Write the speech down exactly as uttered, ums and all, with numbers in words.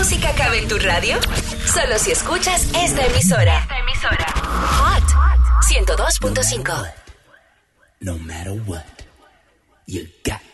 música cabe en tu radio? Solo si escuchas esta emisora. Esta emisora. Hot ciento dos punto cinco. No matter what, you got